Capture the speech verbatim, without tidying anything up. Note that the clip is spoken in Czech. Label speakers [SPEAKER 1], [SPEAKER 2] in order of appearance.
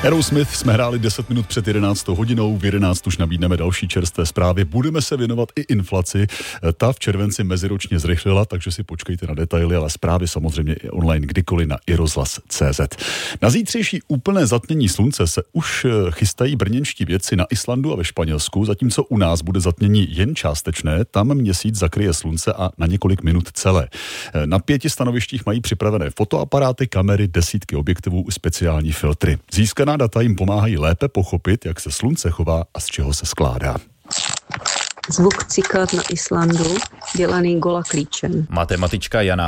[SPEAKER 1] Aerosmith jsme hráli deset minut před jedenáctou hodinou, v jedenáct už nabídneme další čerstvé zprávy. Budeme se věnovat i inflaci. Ta v červenci meziročně zrychlila, takže si počkejte na detaily, ale zprávy samozřejmě i online kdykoliv na i rozhlas tečka cé zet. Na zítřejší úplné zatmění slunce se už chystají brněnští vědci na Islandu a ve Španělsku, zatímco u nás bude zatmění jen částečné, tam měsíc zakryje slunce a na několik minut celé. Na pěti stanovištích mají připravené fotoaparáty, kamery, desítky objektivů, speciální filtry. Získaná data jim pomáhají lépe pochopit, jak se slunce chová a z čeho se skládá.
[SPEAKER 2] Zvuk cikat na Islandu, dělaný gola klíčem.
[SPEAKER 3] Matematička Jana